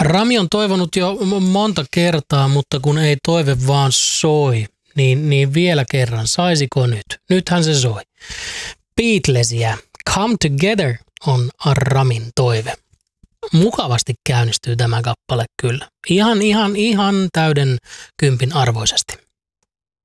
Rami on toivonut jo monta kertaa, mutta kun ei toive vaan soi, niin vielä kerran, saisiko nyt? Nythän se soi. Beatlesia, Come Together on Ramin toive. Mukavasti käynnistyy tämä kappale kyllä. Ihan täyden 10 arvoisesti.